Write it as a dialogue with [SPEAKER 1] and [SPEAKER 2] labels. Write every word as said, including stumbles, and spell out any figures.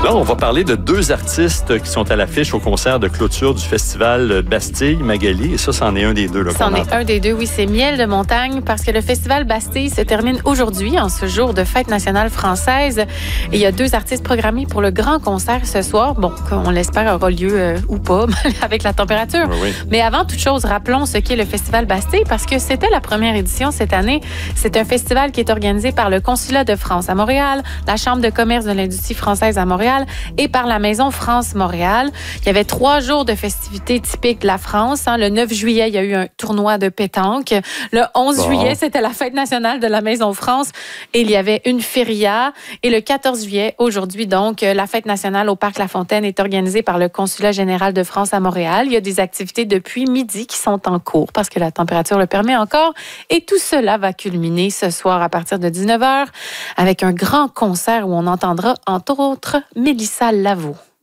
[SPEAKER 1] Là, on va parler de deux artistes qui sont à l'affiche au concert de clôture du festival Bastille, Magali. Et ça, c'en est un des deux. Là,
[SPEAKER 2] c'en est un des deux, oui. C'est Miel de montagne parce que le festival Bastille se termine aujourd'hui, en ce jour de fête nationale française. Et il y a deux artistes programmés pour le grand concert ce soir. Bon, on l'espère aura lieu euh, ou pas avec la température.
[SPEAKER 1] Oui, oui.
[SPEAKER 2] Mais avant toute chose, rappelons ce qu'est le festival Bastille parce que c'était la première édition cette année. C'est un festival qui est organisé par le Consulat de France à Montréal, la Chambre de commerce de l'industrie française à Montréal et par la Maison France-Montréal. Il y avait trois jours de festivités typiques de la France. Hein. Le neuf juillet, il y a eu un tournoi de pétanque. Le onze
[SPEAKER 1] bon.
[SPEAKER 2] juillet, c'était la fête nationale de la Maison France et il y avait une feria. Et le quatorze juillet, aujourd'hui donc, la fête nationale au Parc La Fontaine est organisée par le Consulat général de France à Montréal. Il y a des activités depuis midi qui sont en cours parce que la température le permet encore. Et tout cela va culminer ce soir à partir de dix-neuf heures avec un grand concert où on entendra, entre autres, Mélissa Lavo.